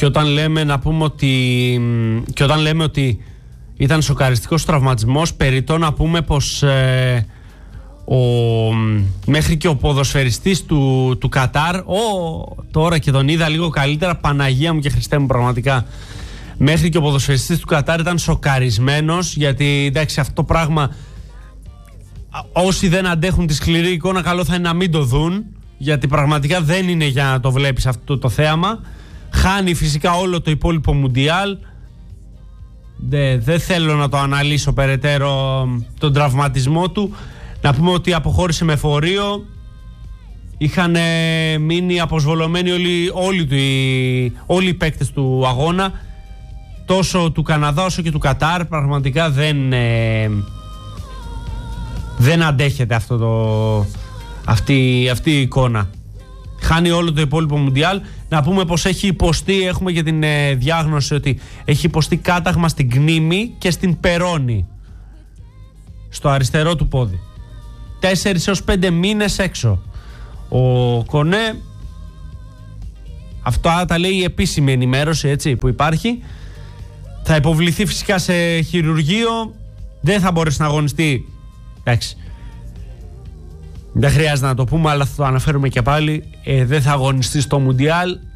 Και όταν λέμε να πούμε ότι ήταν σοκαριστικός τραυματισμός, περιττό να πούμε πως μέχρι και ο ποδοσφαιριστής του Κατάρ, τώρα και τον είδα λίγο καλύτερα, Παναγία μου και Χριστέ μου, πραγματικά, μέχρι και ο ποδοσφαιριστής του Κατάρ ήταν σοκαρισμένος, γιατί εντάξει, αυτό το πράγμα, όσοι δεν αντέχουν τη σκληρή εικόνα, καλό θα είναι να μην το δουν, γιατί πραγματικά δεν είναι για να το βλέπεις αυτό το θέαμα. Χάνει φυσικά όλο το υπόλοιπο Μουντιάλ. Δεν θέλω να το αναλύσω περαιτέρω τον τραυματισμό του. Να πούμε ότι αποχώρησε με φορείο. Είχαν μείνει αποσβολωμένοι όλοι οι παίκτες του αγώνα, τόσο του Καναδά όσο και του Κατάρ. Πραγματικά δεν αντέχεται αυτή η εικόνα. Χάνει όλο το υπόλοιπο Μουντιάλ. Να πούμε πως έχει υποστεί, έχουμε και την διάγνωση ότι έχει υποστεί κάταγμα στην κνήμη και στην περώνη, στο αριστερό του πόδι. 4 έως 5 μήνες έξω ο Κονέ. Αυτά τα λέει η επίσημη ενημέρωση, έτσι, που υπάρχει. Θα υποβληθεί φυσικά σε χειρουργείο. Δεν θα μπορέσει να αγωνιστεί. Εντάξει, δεν χρειάζεται να το πούμε, αλλά θα το αναφέρουμε και πάλι. Δεν θα αγωνιστεί στο Μουντιάλ.